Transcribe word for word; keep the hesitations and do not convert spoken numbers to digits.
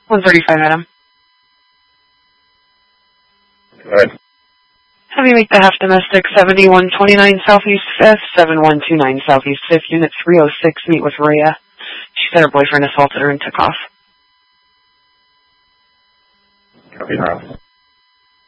one thirty-five, Adam. All right. Heavy make the half domestic, seventy-one twenty-nine Southeast fifth, seven one two nine Southeast fifth, Unit three oh six, meet with Rhea. She said her boyfriend assaulted her and took off. Copy, Harl.